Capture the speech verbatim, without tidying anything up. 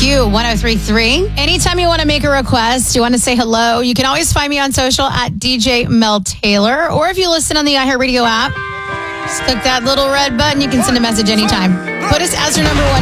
you, ten thirty-three. Anytime you want to make a request, you want to say hello, you can always find me on social at D J Mel Taylor. Or if you listen on the iHeartRadio app, just click that little red button. You can send a message anytime. Put us as your number one